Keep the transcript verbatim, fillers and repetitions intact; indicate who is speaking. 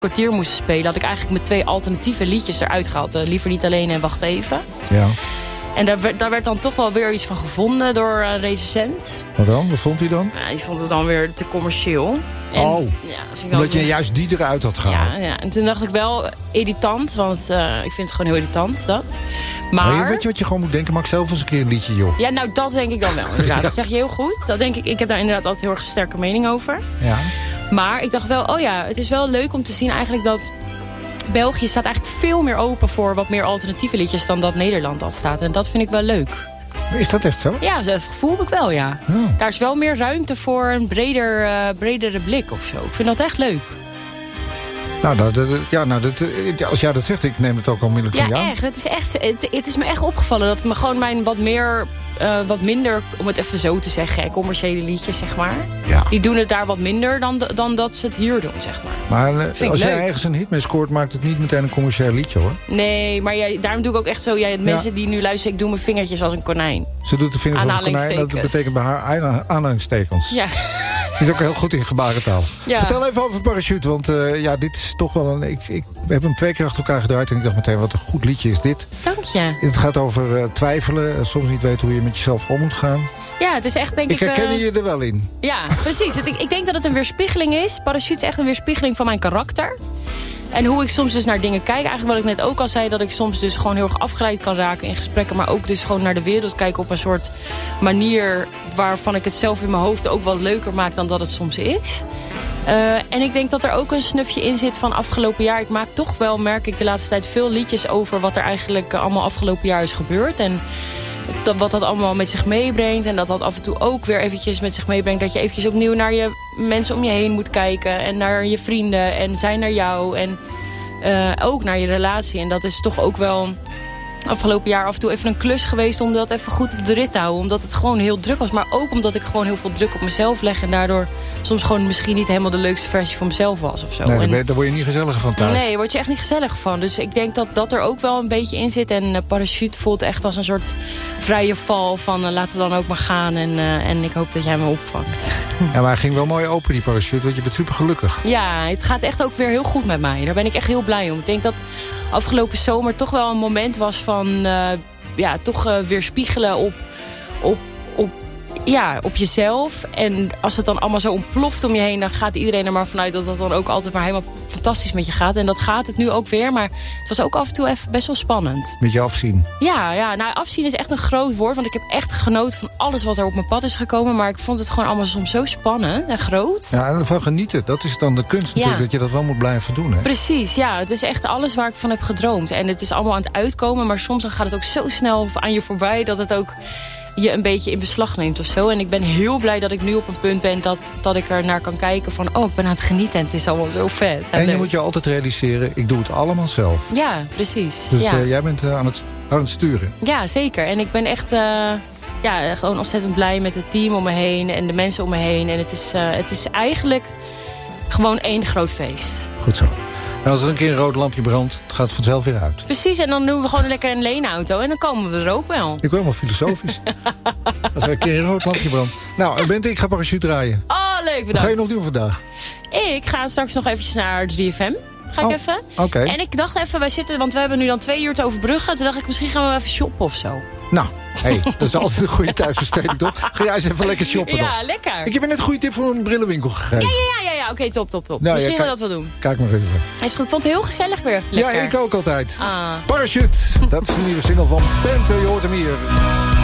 Speaker 1: kwartier moesten spelen, had ik eigenlijk mijn twee alternatieve liedjes eruit gehaald. Uh, Liever niet alleen en Wacht even.
Speaker 2: Ja. En
Speaker 1: daar werd, daar werd dan toch wel weer iets van gevonden door een recensent.
Speaker 2: Wat dan? Wat vond hij dan?
Speaker 1: Ja, die vond het dan weer te commercieel. En,
Speaker 2: oh,
Speaker 1: ja,
Speaker 2: omdat je weer... juist die eruit had gehaald.
Speaker 1: Ja, ja, en toen dacht ik wel irritant, want uh, ik vind het gewoon heel irritant, dat. Maar...
Speaker 2: maar weet je wat je gewoon moet denken? Maak zelf eens een keer een liedje, joh.
Speaker 1: Ja, nou, dat denk ik dan wel, inderdaad. ja. Dat zeg je heel goed. Dat denk ik, ik heb daar inderdaad altijd heel erg sterke mening over.
Speaker 2: Ja.
Speaker 1: Maar ik dacht wel, oh ja, het is wel leuk om te zien eigenlijk dat... België staat eigenlijk veel meer open voor wat meer alternatieve liedjes dan dat Nederland dat staat. En dat vind ik wel leuk.
Speaker 2: Is dat echt zo?
Speaker 1: Ja, dat gevoel heb ik wel, ja. Oh. Daar is wel meer ruimte voor een breder, uh, bredere blik of zo. Ik vind dat echt leuk.
Speaker 2: Nou, dat, dat, ja, nou dat, als jij dat zegt, ik neem het ook onmiddellijk
Speaker 1: ja,
Speaker 2: van jou.
Speaker 1: Ja, echt. Het is, echt het, het is me echt opgevallen dat me gewoon mijn wat meer... Uh, wat minder, om het even zo te zeggen, commerciële liedjes, zeg maar.
Speaker 2: Ja.
Speaker 1: Die doen het daar wat minder dan, dan dat ze het hier doen, zeg maar.
Speaker 2: Maar uh, als jij ergens een hit mee scoort, maakt het niet meteen een commercieel liedje, hoor.
Speaker 1: Nee, maar ja, daarom doe ik ook echt zo... Ja, ja. Mensen die nu luisteren, ik doe mijn vingertjes als een konijn.
Speaker 2: Ze doet de vingers als een konijn, dat betekent bij haar aanhalingstekens.
Speaker 1: Ja.
Speaker 2: Ze is ook heel goed in gebarentaal. Ja. Vertel even over Parachute, want uh, ja, dit is toch wel een... Ik, ik, we hebben hem twee keer achter elkaar gedraaid en ik dacht meteen, wat een goed liedje is dit.
Speaker 1: Dank je.
Speaker 2: Het gaat over uh, twijfelen, uh, soms niet weten hoe je met jezelf om moet gaan.
Speaker 1: Ja, het is echt, denk ik...
Speaker 2: Ik herken
Speaker 1: uh,
Speaker 2: je er wel in.
Speaker 1: Ja, precies. Het, ik, ik denk dat het een weerspiegeling is. Parachute is echt een weerspiegeling van mijn karakter. En hoe ik soms dus naar dingen kijk. Eigenlijk wat ik net ook al zei, dat ik soms dus gewoon heel erg afgeleid kan raken in gesprekken. Maar ook dus gewoon naar de wereld kijken op een soort manier waarvan ik het zelf in mijn hoofd ook wat leuker maak dan dat het soms is. Uh, en ik denk dat er ook een snufje in zit van afgelopen jaar. Ik maak toch wel, merk ik de laatste tijd, veel liedjes over wat er eigenlijk allemaal afgelopen jaar is gebeurd. En dat, wat dat allemaal met zich meebrengt. En dat dat af en toe ook weer eventjes met zich meebrengt. Dat je eventjes opnieuw naar je mensen om je heen moet kijken. En naar je vrienden. En zij naar jou. En uh, ook naar je relatie. En dat is toch ook wel afgelopen jaar af en toe even een klus geweest om dat even goed op de rit te houden. Omdat het gewoon heel druk was. Maar ook omdat ik gewoon heel veel druk op mezelf leg. En daardoor soms gewoon misschien niet helemaal de leukste versie van mezelf was of zo.
Speaker 2: Nee,
Speaker 1: en,
Speaker 2: daar word je niet gezellig van thuis.
Speaker 1: Nee, daar word je echt niet gezellig van. Dus ik denk dat dat er ook wel een beetje in zit. En uh, Parachute voelt echt als een soort vrije val van uh, laten we dan ook maar gaan. En, uh, en ik hoop dat jij me opvangt.
Speaker 2: Ja, maar hij ging wel mooi open, die Parachute. Want je bent super gelukkig.
Speaker 1: Ja, het gaat echt ook weer heel goed met mij. Daar ben ik echt heel blij om. Ik denk dat afgelopen zomer toch wel een moment was van uh, ja, toch uh, weer spiegelen op, op, op, ja, op jezelf. En als het dan allemaal zo ontploft om je heen, dan gaat iedereen er maar vanuit dat dat dan ook altijd maar helemaal fantastisch met je gaat. En dat gaat het nu ook weer, maar het was ook af en toe even best wel spannend.
Speaker 2: Met je afzien?
Speaker 1: Ja, ja, nou afzien is echt een groot woord, want ik heb echt genoten van alles wat er op mijn pad is gekomen. Maar ik vond het gewoon allemaal soms zo spannend en groot.
Speaker 2: Ja, en ervan genieten. Dat is dan de kunst natuurlijk, ja. Dat je dat wel moet blijven doen. Hè?
Speaker 1: Precies, ja. Het is echt alles waar ik van heb gedroomd. En het is allemaal aan het uitkomen, maar soms dan gaat het ook zo snel aan je voorbij dat het ook je een beetje in beslag neemt of zo. En ik ben heel blij dat ik nu op een punt ben dat, dat ik er naar kan kijken van, oh, ik ben aan het genieten en het is allemaal zo vet.
Speaker 2: En, en je moet je altijd realiseren, ik doe het allemaal zelf.
Speaker 1: Ja, precies.
Speaker 2: Dus
Speaker 1: ja.
Speaker 2: Uh, jij bent uh, aan, het, aan het sturen.
Speaker 1: Ja, zeker. En ik ben echt uh, ja, gewoon ontzettend blij met het team om me heen en de mensen om me heen. En het is, uh, het is eigenlijk gewoon één groot feest.
Speaker 2: Goed zo. En als er een keer een rood lampje brandt, het gaat vanzelf weer uit.
Speaker 1: Precies, en dan doen we gewoon lekker een leenauto en dan komen we er ook wel.
Speaker 2: Ik word helemaal filosofisch. Als er een keer een rood lampje brandt. Nou, Bente, ik ga Parachute draaien.
Speaker 1: Oh, leuk, bedankt.
Speaker 2: Wat ga je nog doen vandaag?
Speaker 1: Ik ga straks nog eventjes naar drie F M. Ga ik
Speaker 2: oh,
Speaker 1: even.
Speaker 2: Oké. Okay.
Speaker 1: En ik dacht even, wij zitten, want we hebben nu dan twee uur te overbruggen. Toen dacht ik, misschien gaan we even shoppen of zo.
Speaker 2: Nou, hey, dat is altijd een goede thuisbesteding, toch? Ga jij eens even lekker shoppen
Speaker 1: Ja,
Speaker 2: dan.
Speaker 1: lekker.
Speaker 2: Ik heb je net een goede tip voor een brillenwinkel gegeven.
Speaker 1: Ja, ja, ja, ja. Oké, okay, top, top, top.
Speaker 2: Nou,
Speaker 1: misschien
Speaker 2: ja,
Speaker 1: gaan we dat wel doen.
Speaker 2: Kijk maar even.
Speaker 1: Is goed, ik vond het heel gezellig weer. Lekker.
Speaker 2: Ja, ik ook altijd.
Speaker 1: Ah.
Speaker 2: Parachute, dat is de nieuwe single van Bente, je hoort hem hier.